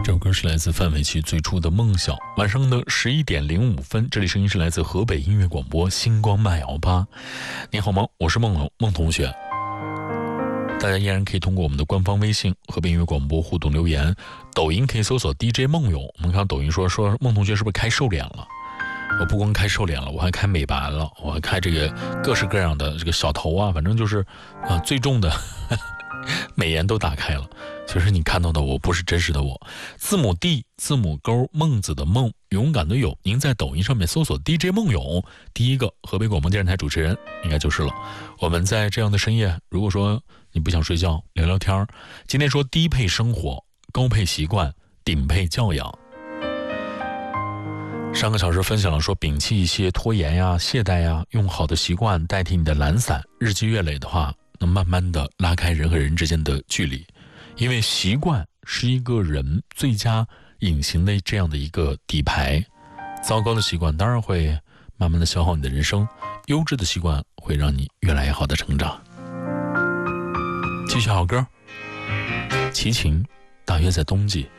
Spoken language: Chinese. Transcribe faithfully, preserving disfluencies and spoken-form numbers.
这首歌是来自范玮琪最初的梦想。晚上的十一点零五分，这里声音是来自河北音乐广播星光慢摇吧。你好吗？我是梦龙梦同学。大家依然可以通过我们的官方微信河北音乐广播互动留言，抖音可以搜索 D J 梦勇。我们看到抖音说说梦同学是不是开瘦脸了？我不光开瘦脸了，我还开美白了，我还开这个各式各样的这个小头啊，反正就是啊最重的呵呵美颜都打开了。其实你看到的我不是真实的我。字母 D 字母勾孟子的孟，勇敢的勇，您在抖音上面搜索 D J 梦勇，第一个河北广播电视台主持人应该就是了。我们在这样的深夜，如果说你不想睡觉聊聊天，今天说低配生活，高配习惯，顶配教养。上个小时分享了说，摒弃一些拖延呀、懈怠呀，用好的习惯代替你的懒散，日积月累的话，能慢慢的拉开人和人之间的距离。因为习惯是一个人最佳隐形的这样的一个底牌，糟糕的习惯当然会慢慢的消耗你的人生，优质的习惯会让你越来越好的成长。继续好歌，齐秦，大约在冬季。